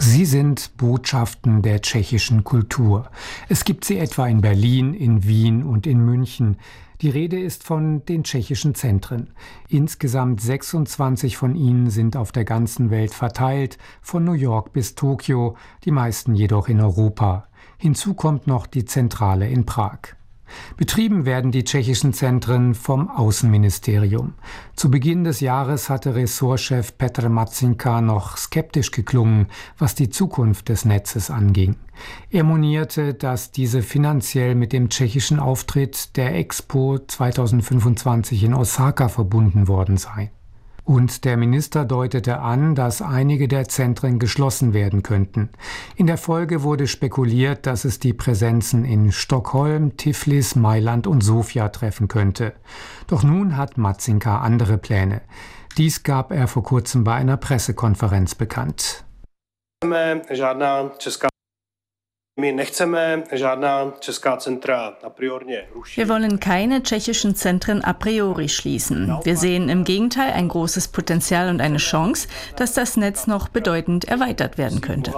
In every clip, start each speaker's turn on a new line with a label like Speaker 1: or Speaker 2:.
Speaker 1: Sie sind Botschaften der tschechischen Kultur. Es gibt sie etwa in Berlin, in Wien und in München. Die Rede ist von den tschechischen Zentren. Insgesamt 26 von ihnen sind auf der ganzen Welt verteilt, von New York bis Tokio, die meisten jedoch in Europa. Hinzu kommt noch die Zentrale in Prag. Betrieben werden die tschechischen Zentren vom Außenministerium. Zu Beginn des Jahres hatte Ressortchef Petr Matzinka noch skeptisch geklungen, was die Zukunft des Netzes anging. Er monierte, dass diese finanziell mit dem tschechischen Auftritt der Expo 2025 in Osaka verbunden worden sei. Und der Minister deutete an, dass einige der Zentren geschlossen werden könnten. In der Folge wurde spekuliert, dass es die Präsenzen in Stockholm, Tiflis, Mailand und Sofia treffen könnte. Doch nun hat Matzinka andere Pläne. Dies gab er vor kurzem bei einer Pressekonferenz bekannt.
Speaker 2: Wir wollen keine tschechischen Zentren a priori schließen. Wir sehen im Gegenteil ein großes Potenzial und eine Chance, dass das Netz noch bedeutend erweitert werden könnte.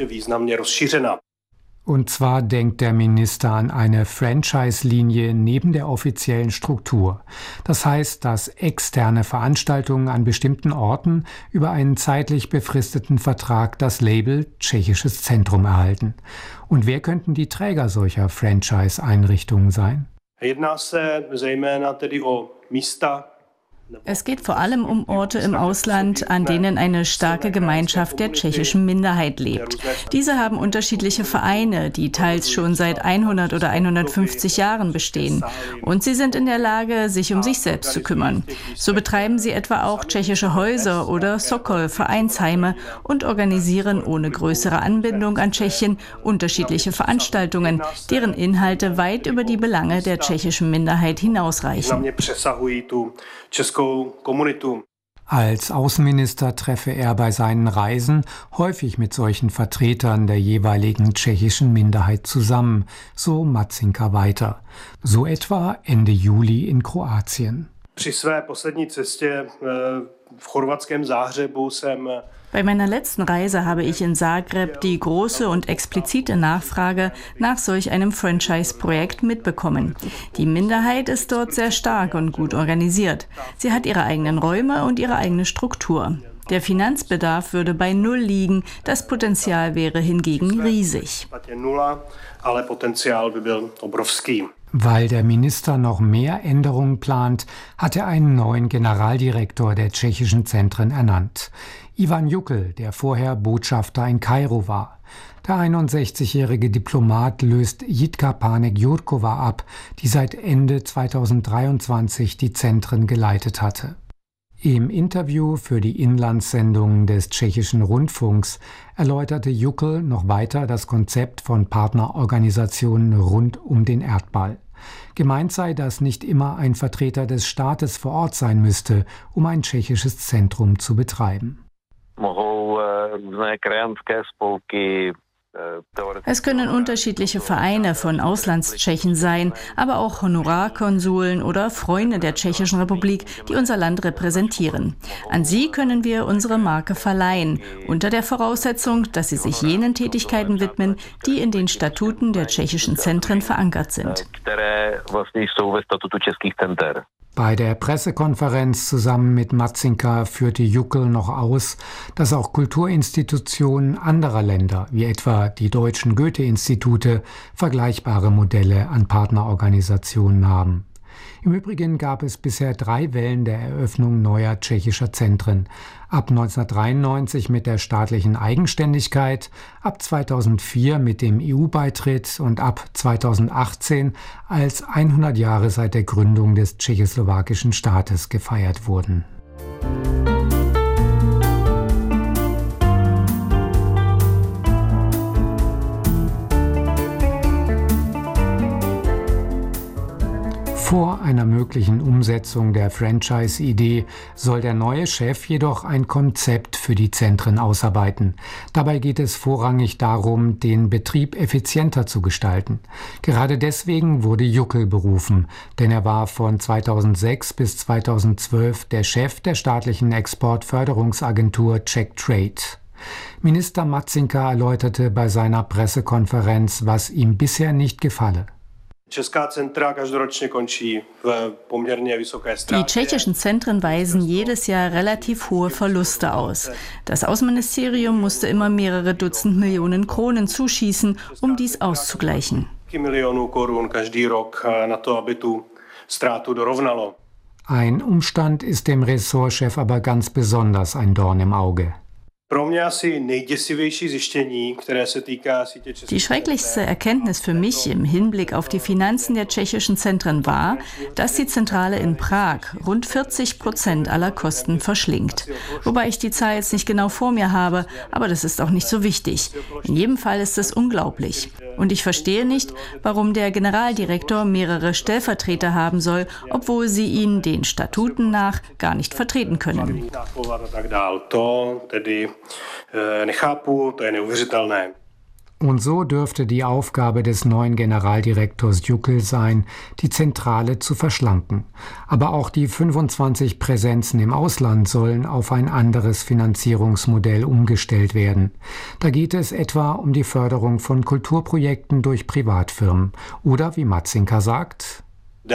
Speaker 1: Und zwar denkt der Minister an eine Franchise-Linie neben der offiziellen Struktur. Das heißt, dass externe Veranstaltungen an bestimmten Orten über einen zeitlich befristeten Vertrag das Label Tschechisches Zentrum erhalten. Und wer könnten die Träger solcher Franchise-Einrichtungen sein?
Speaker 2: Es geht vor allem um Orte im Ausland, an denen eine starke Gemeinschaft der tschechischen Minderheit lebt. Diese haben unterschiedliche Vereine, die teils schon seit 100 oder 150 Jahren bestehen. Und sie sind in der Lage, sich um sich selbst zu kümmern. So betreiben sie etwa auch tschechische Häuser oder Sokol-Vereinsheime und organisieren ohne größere Anbindung an Tschechien unterschiedliche Veranstaltungen, deren Inhalte weit über die Belange der tschechischen Minderheit hinausreichen.
Speaker 1: Als Außenminister treffe er bei seinen Reisen häufig mit solchen Vertretern der jeweiligen tschechischen Minderheit zusammen, so Matzinka weiter. So etwa Ende Juli in Kroatien.
Speaker 2: Bei meiner letzten Reise habe ich in Zagreb die große und explizite Nachfrage nach solch einem Franchise-Projekt mitbekommen. Die Minderheit ist dort sehr stark und gut organisiert. Sie hat ihre eigenen Räume und ihre eigene Struktur. Der Finanzbedarf würde bei Null liegen, das Potenzial wäre hingegen riesig.
Speaker 1: Weil der Minister noch mehr Änderungen plant, hat er einen neuen Generaldirektor der tschechischen Zentren ernannt. Ivan Juckel, der vorher Botschafter in Kairo war. Der 61-jährige Diplomat löst Jitka Panek-Jurkova ab, die seit Ende 2023 die Zentren geleitet hatte. Im Interview für die Inlandssendungen des tschechischen Rundfunks erläuterte Juckel noch weiter das Konzept von Partnerorganisationen rund um den Erdball. Gemeint sei, dass nicht immer ein Vertreter des Staates vor Ort sein müsste, um ein tschechisches Zentrum zu betreiben.
Speaker 2: Es können unterschiedliche Vereine von Auslandstschechen sein, aber auch Honorarkonsuln oder Freunde der Tschechischen Republik, die unser Land repräsentieren. An sie können wir unsere Marke verleihen, unter der Voraussetzung, dass sie sich jenen Tätigkeiten widmen, die in den Statuten der tschechischen Zentren verankert sind.
Speaker 1: Bei der Pressekonferenz zusammen mit Matzinka führte Juckel noch aus, dass auch Kulturinstitutionen anderer Länder, wie etwa die deutschen Goethe-Institute, vergleichbare Modelle an Partnerorganisationen haben. Im Übrigen gab es bisher 3 Wellen der Eröffnung neuer tschechischer Zentren. Ab 1993 mit der staatlichen Eigenständigkeit, ab 2004 mit dem EU-Beitritt und ab 2018, als 100 Jahre seit der Gründung des tschechoslowakischen Staates gefeiert wurden. Vor einer möglichen Umsetzung der Franchise-Idee soll der neue Chef jedoch ein Konzept für die Zentren ausarbeiten. Dabei geht es vorrangig darum, den Betrieb effizienter zu gestalten. Gerade deswegen wurde Juckel berufen, denn er war von 2006 bis 2012 der Chef der staatlichen Exportförderungsagentur Czech Trade. Minister Matzinka erläuterte bei seiner Pressekonferenz, was ihm bisher nicht gefalle.
Speaker 2: Die tschechischen Zentren weisen jedes Jahr relativ hohe Verluste aus. Das Außenministerium musste immer mehrere Dutzend Millionen Kronen zuschießen, um dies auszugleichen.
Speaker 1: Ein Umstand ist dem Ressortchef aber ganz besonders ein Dorn im Auge.
Speaker 2: Die schrecklichste Erkenntnis für mich im Hinblick auf die Finanzen der tschechischen Zentren war, dass die Zentrale in Prag rund 40% aller Kosten verschlingt. Wobei ich die Zahl jetzt nicht genau vor mir habe, aber das ist auch nicht so wichtig. In jedem Fall ist es unglaublich. Und ich verstehe nicht, warum der Generaldirektor mehrere Stellvertreter haben soll, obwohl sie ihn den Statuten nach gar nicht vertreten können.
Speaker 1: Und so dürfte die Aufgabe des neuen Generaldirektors Jukl sein, die Zentrale zu verschlanken. Aber auch die 25 Präsenzen im Ausland sollen auf ein anderes Finanzierungsmodell umgestellt werden. Da geht es etwa um die Förderung von Kulturprojekten durch Privatfirmen. Oder, wie Matzinka sagt,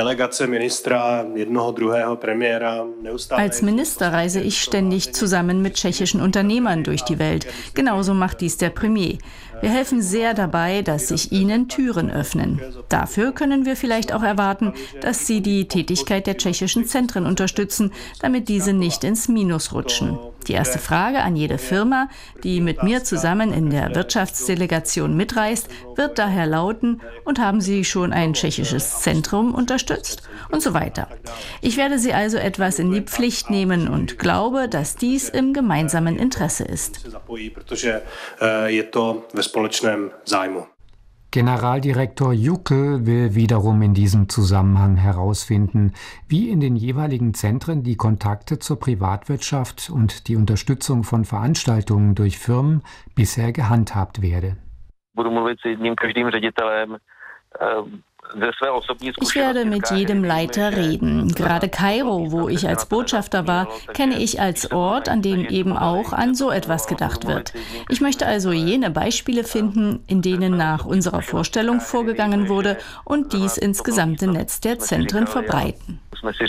Speaker 2: als Minister reise ich ständig zusammen mit tschechischen Unternehmern durch die Welt. Genauso macht dies der Premier. Wir helfen sehr dabei, dass sich ihnen Türen öffnen. Dafür können wir vielleicht auch erwarten, dass sie die Tätigkeit der tschechischen Zentren unterstützen, damit diese nicht ins Minus rutschen. Die erste Frage an jede Firma, die mit mir zusammen in der Wirtschaftsdelegation mitreist, wird daher lauten: Und haben Sie schon ein tschechisches Zentrum unterstützt? Und so weiter. Ich werde Sie also etwas in die Pflicht nehmen und glaube, dass dies im gemeinsamen Interesse ist.
Speaker 1: Generaldirektor Jukl will wiederum in diesem Zusammenhang herausfinden, wie in den jeweiligen Zentren die Kontakte zur Privatwirtschaft und die Unterstützung von Veranstaltungen durch Firmen bisher gehandhabt werde.
Speaker 2: Ich werde mit jedem Leiter reden. Gerade Kairo, wo ich als Botschafter war, kenne ich als Ort, an dem eben auch an so etwas gedacht wird. Ich möchte also jene Beispiele finden, in denen nach unserer Vorstellung vorgegangen wurde und dies ins gesamte Netz der Zentren verbreiten.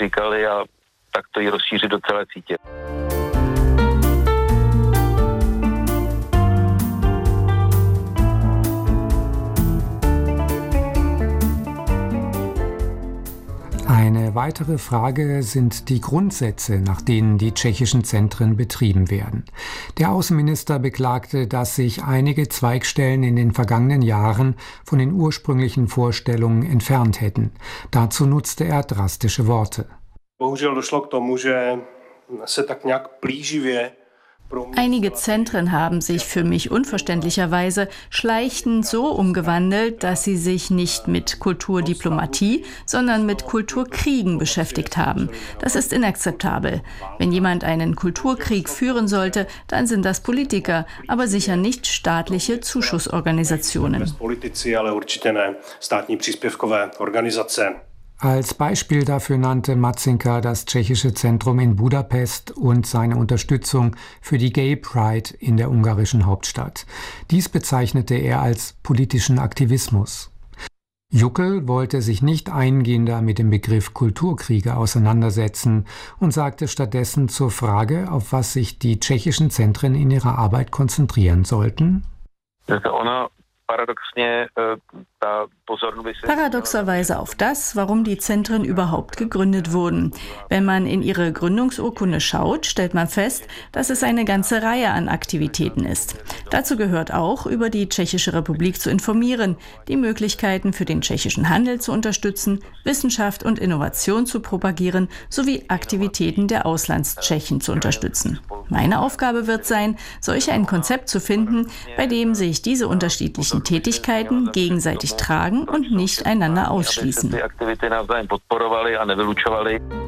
Speaker 1: Eine weitere Frage sind die Grundsätze, nach denen die tschechischen Zentren betrieben werden. Der Außenminister beklagte, dass sich einige Zweigstellen in den vergangenen Jahren von den ursprünglichen Vorstellungen entfernt hätten. Dazu nutzte er drastische Worte.
Speaker 2: Einige Zentren haben sich für mich unverständlicherweise schleichend so umgewandelt, dass sie sich nicht mit Kulturdiplomatie, sondern mit Kulturkriegen beschäftigt haben. Das ist inakzeptabel. Wenn jemand einen Kulturkrieg führen sollte, dann sind das Politiker, aber sicher nicht staatliche Zuschussorganisationen.
Speaker 1: Als Beispiel dafür nannte Matzinka das tschechische Zentrum in Budapest und seine Unterstützung für die Gay Pride in der ungarischen Hauptstadt. Dies bezeichnete er als politischen Aktivismus. Jukl wollte sich nicht eingehender mit dem Begriff Kulturkriege auseinandersetzen und sagte stattdessen zur Frage, auf was sich die tschechischen Zentren in ihrer Arbeit konzentrieren sollten.
Speaker 2: Paradoxerweise auf das, warum die Zentren überhaupt gegründet wurden. Wenn man in ihre Gründungsurkunde schaut, stellt man fest, dass es eine ganze Reihe an Aktivitäten ist. Dazu gehört auch, über die Tschechische Republik zu informieren, die Möglichkeiten für den tschechischen Handel zu unterstützen, Wissenschaft und Innovation zu propagieren, sowie Aktivitäten der Auslandstschechen zu unterstützen. Meine Aufgabe wird sein, solch ein Konzept zu finden, bei dem sich diese unterschiedlichen Tätigkeiten gegenseitig tragen und nicht einander ausschließen.